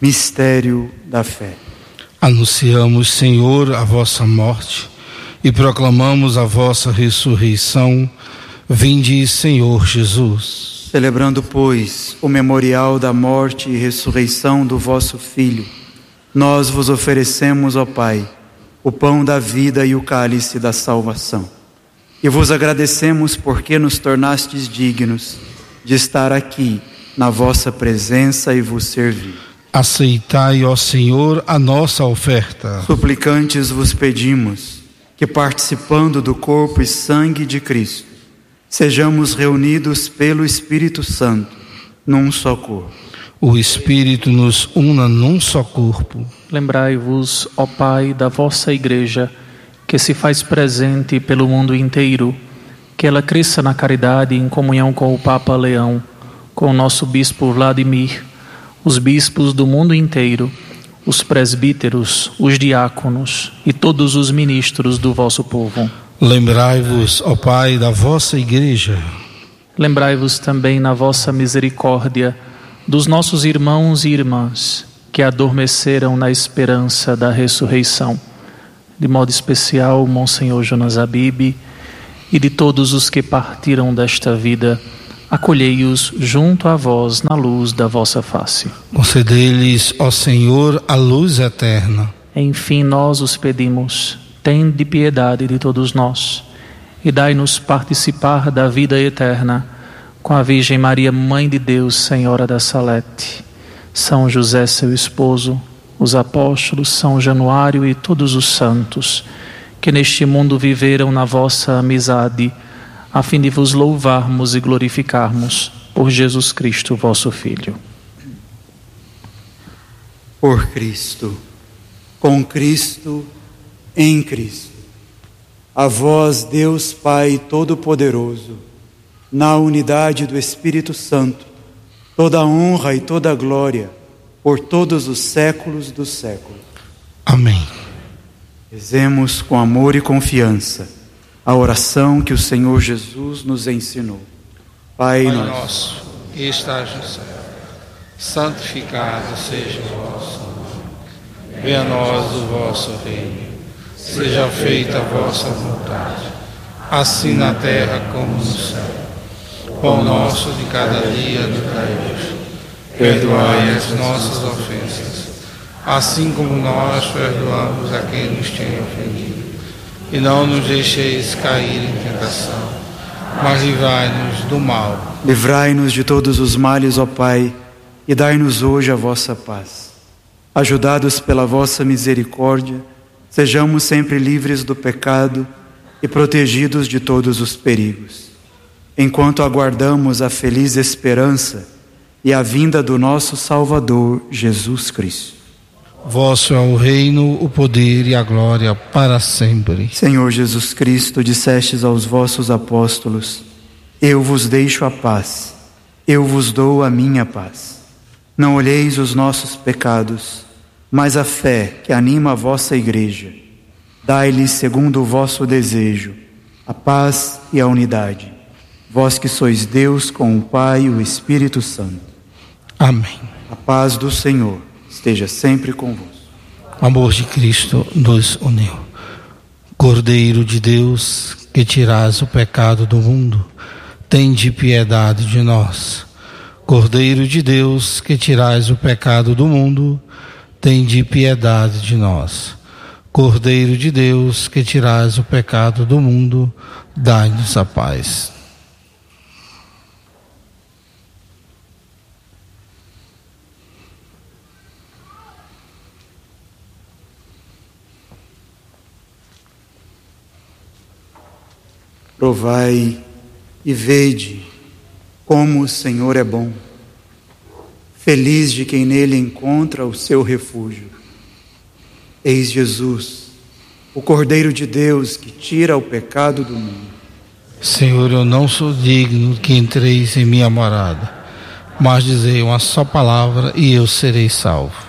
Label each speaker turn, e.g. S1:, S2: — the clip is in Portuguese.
S1: Mistério da fé.
S2: Anunciamos, Senhor, a vossa morte e proclamamos a vossa ressurreição. Vinde, Senhor Jesus.
S1: Celebrando, pois, o memorial da morte e ressurreição do vosso Filho, nós vos oferecemos, ó Pai, o pão da vida e o cálice da salvação. E vos agradecemos porque nos tornastes dignos de estar aqui na vossa presença e vos servir.
S2: Aceitai, ó Senhor, a nossa oferta.
S1: Suplicantes vos pedimos que, participando do corpo e sangue de Cristo, sejamos reunidos pelo Espírito Santo num só corpo.
S2: O Espírito nos una num só corpo.
S3: Lembrai-vos, ó Pai, da vossa Igreja, que se faz presente pelo mundo inteiro, que ela cresça na caridade em comunhão com o Papa Leão, com o nosso Bispo Vladimir, os bispos do mundo inteiro, os presbíteros, os diáconos e todos os ministros do vosso povo.
S2: Lembrai-vos, ó Pai, da vossa Igreja.
S3: Lembrai-vos também na vossa misericórdia dos nossos irmãos e irmãs que adormeceram na esperança da ressurreição. De modo especial, o Monsenhor Jonas Abib e de todos os que partiram desta vida. Acolhei-os junto a vós na luz da vossa face.
S2: Concedei-lhes, ó Senhor, a luz eterna.
S3: Enfim, nós os pedimos, tende piedade de todos nós e dai-nos participar da vida eterna com a Virgem Maria, Mãe de Deus, Senhora da Salete, São José, seu esposo, os apóstolos, São Januário e todos os santos que neste mundo viveram na vossa amizade, a fim de vos louvarmos e glorificarmos por Jesus Cristo, vosso Filho.
S1: Por Cristo, com Cristo, em Cristo. A vós, Deus Pai Todo-Poderoso, na unidade do Espírito Santo, toda a honra e toda a glória, por todos os séculos dos séculos.
S2: Amém.
S1: Rezemos com amor e confiança a oração que o Senhor Jesus nos ensinou. Pai
S2: nosso, que estás no céu, santificado seja o vosso nome. Venha a nós o vosso reino. Seja feita a vossa vontade, assim na terra como no céu. Pão nosso de cada dia nos dai hoje. Perdoai as nossas ofensas, assim como nós perdoamos a quem nos tem ofendido. E não nos deixeis cair em tentação, mas livrai-nos do mal.
S1: Livrai-nos de todos os males, ó Pai, e dai-nos hoje a vossa paz. Ajudados pela vossa misericórdia, sejamos sempre livres do pecado e protegidos de todos os perigos. Enquanto aguardamos a feliz esperança e a vinda do nosso Salvador, Jesus Cristo.
S2: Vosso é o reino, o poder e a glória para sempre.
S1: Senhor Jesus Cristo, dissestes aos vossos apóstolos: eu vos deixo a paz, eu vos dou a minha paz. Não olheis os nossos pecados, mas a fé que anima a vossa Igreja. Dai-lhes, segundo o vosso desejo, a paz e a unidade. Vós que sois Deus com o Pai e o Espírito Santo.
S2: Amém.
S1: A paz do Senhor esteja sempre convosco.
S2: O amor de Cristo nos uniu. Cordeiro de Deus, que tirais o pecado do mundo, tende piedade de nós. Cordeiro de Deus, que tirais o pecado do mundo, tende piedade de nós. Cordeiro de Deus, que tirais o pecado do mundo, dai-nos a paz.
S1: Provai e vede como o Senhor é bom. Feliz de quem nele encontra o seu refúgio. Eis Jesus, o Cordeiro de Deus que tira o pecado do mundo.
S2: Senhor, eu não sou digno que entreis em minha morada, mas dizei uma só palavra e eu serei salvo.